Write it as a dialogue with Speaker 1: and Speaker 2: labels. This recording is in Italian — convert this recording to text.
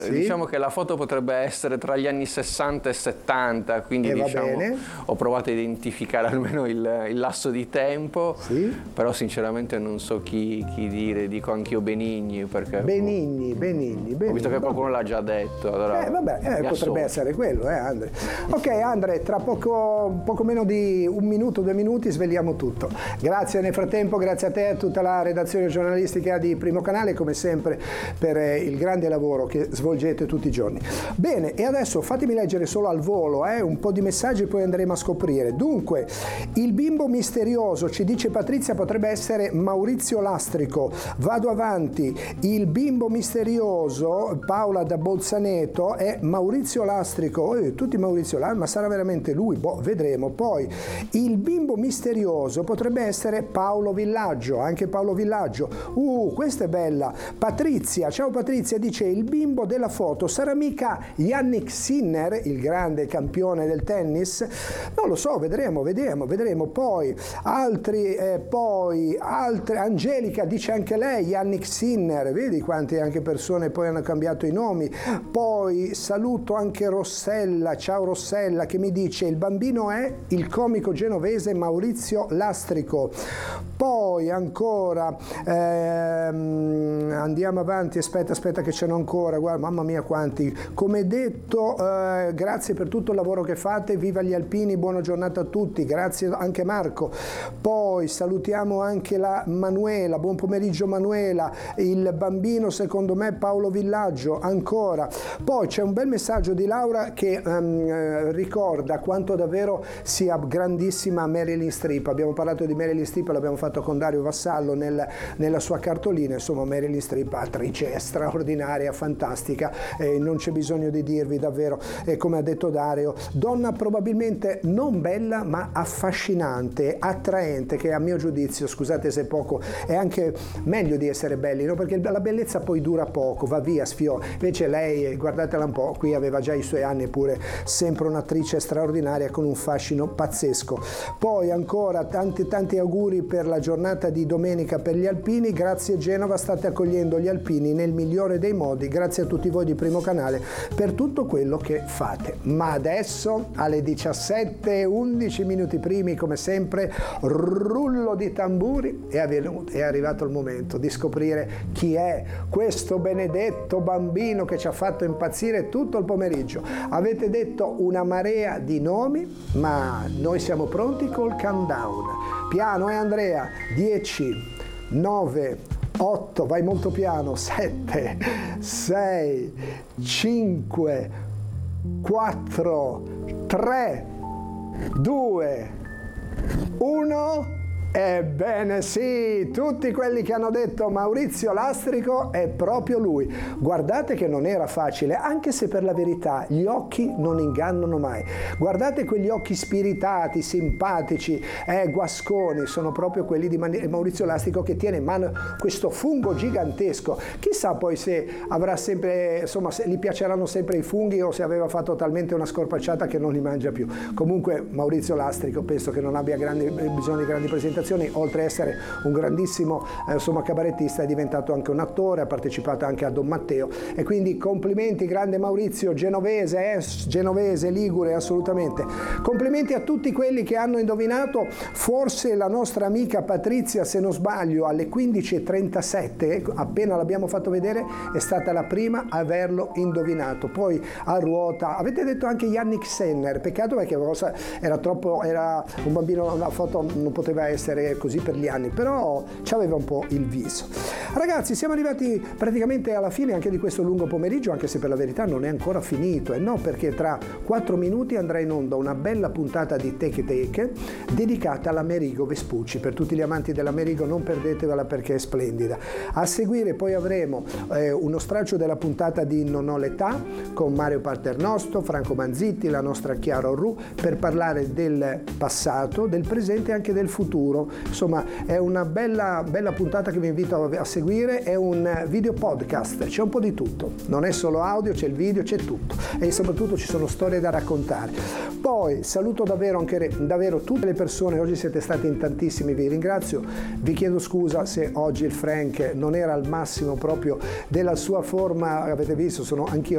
Speaker 1: Sì.
Speaker 2: Diciamo che la foto potrebbe essere tra gli anni 60 e 70, quindi diciamo ho provato a identificare almeno il lasso di tempo,
Speaker 1: sì.
Speaker 2: Però sinceramente non so chi dire, dico anch'io Benigni, perché
Speaker 1: Benigni.
Speaker 2: Ho visto che qualcuno l'ha già detto, allora
Speaker 1: potrebbe essere quello, Andre. Ok Andre, tra poco meno di 1 minuto, 2 minuti svegliamo tutto. Grazie nel frattempo, grazie a te e a tutta la redazione giornalistica di Primo Canale, come sempre per il grande lavoro che svolgete tutti i giorni. Bene, e adesso fatemi leggere solo al volo un po' di messaggi, poi andremo a scoprire. Dunque, il bimbo misterioso, ci dice Patrizia, potrebbe essere Maurizio Lastrico. Vado avanti, il bimbo misterioso, Paola da Bolzaneto, è Maurizio Lastrico. Tutti Maurizio Lastrico, ma sarà veramente lui? Vedremo. Poi il bimbo misterioso potrebbe essere Paolo Villaggio, anche Paolo Villaggio. Questa è bella. Patrizia, ciao Patrizia, dice il bimbo della foto sarà mica Yannick Sinner, il grande campione del tennis? Non lo so, vedremo. Poi altri, Angelica dice anche lei Yannick Sinner, vedi quante anche persone poi hanno cambiato i nomi. Poi saluto anche Rossella, ciao Rossella, che mi dice il bambino è il comico genovese Maurizio Lastrico. Poi ancora andiamo avanti, aspetta che ce n'ho ancora, guarda, mamma mia quanti. Come detto, grazie per tutto il lavoro che fate, viva gli alpini, buona giornata a tutti, grazie anche Marco. Poi salutiamo anche la Manuela, buon pomeriggio Manuela, il bambino secondo me Paolo Villaggio, ancora. Poi c'è un bel messaggio di Laura che ricorda quanto davvero sia grandissima Marilyn Streep. Abbiamo parlato di Marilyn Streep, l'abbiamo fatto con Dario Vassallo nella sua cartolina, insomma Marilyn Streep, attrice straordinaria, fantastica, non c'è bisogno di dirvi davvero, come ha detto Dario, donna probabilmente non bella ma affascinante, attraente, che a mio giudizio, scusate se poco, è anche meglio di essere belli, no? Perché la bellezza poi dura poco, va via, sfiora. Invece lei, guardatela un po', qui aveva già i suoi anni, eppure sempre un'attrice straordinaria con un fascino pazzesco. Poi ancora tanti auguri per la giornata di domenica per gli alpini, grazie Genova, state accogliendo gli alpini nel migliore dei modi, grazie a tutti voi di Primo Canale per tutto quello che fate. Ma adesso alle 17:11 minuti primi, come sempre, rullo di tamburi, è arrivato il momento di scoprire chi è questo benedetto bambino che ci ha fatto impazzire tutto il pomeriggio. Avete detto una marea di nomi, ma noi siamo pronti col countdown. Piano, Andrea? 10, 9, 8, vai molto piano, 7, 6, 5, 4, 3, 2, 1... Ebbene sì, tutti quelli che hanno detto Maurizio Lastrico è proprio lui. Guardate che non era facile, anche se per la verità gli occhi non ingannano mai. Guardate quegli occhi spiritati, simpatici, guasconi, sono proprio quelli di Maurizio Lastrico, che tiene in mano questo fungo gigantesco. Chissà poi se avrà sempre, insomma, se gli piaceranno sempre i funghi o se aveva fatto talmente una scorpacciata che non li mangia più. Comunque Maurizio Lastrico penso che non abbia bisogno di grandi presentazioni. Oltre a essere un grandissimo cabarettista, è diventato anche un attore, ha partecipato anche a Don Matteo, e quindi complimenti grande Maurizio, genovese, ligure, assolutamente. Complimenti a tutti quelli che hanno indovinato. Forse la nostra amica Patrizia, se non sbaglio, alle 15:37, appena l'abbiamo fatto vedere, è stata la prima a averlo indovinato. Poi a ruota avete detto anche Yannick Sinner, peccato perché era un bambino, la foto non poteva essere così per gli anni, però c'aveva un po' il viso. Ragazzi, siamo arrivati praticamente alla fine anche di questo lungo pomeriggio, anche se per la verità non è ancora finito, no, perché tra 4 minuti andrà in onda una bella puntata di Teche Teche dedicata all'Amerigo Vespucci. Per tutti gli amanti dell'Amerigo non perdetevela perché è splendida. A seguire poi avremo uno straccio della puntata di Non ho l'età con Mario Paternosto, Franco Manzitti, la nostra Chiara Orru, per parlare del passato, del presente e anche del futuro. Insomma, è una bella puntata che vi invito a seguire. È un video podcast, c'è un po' di tutto, non è solo audio, c'è il video, c'è tutto, e soprattutto ci sono storie da raccontare. Poi saluto davvero tutte le persone, oggi siete stati in tantissimi, vi ringrazio, vi chiedo scusa se oggi il Frank non era al massimo proprio della sua forma, avete visto, sono anch'io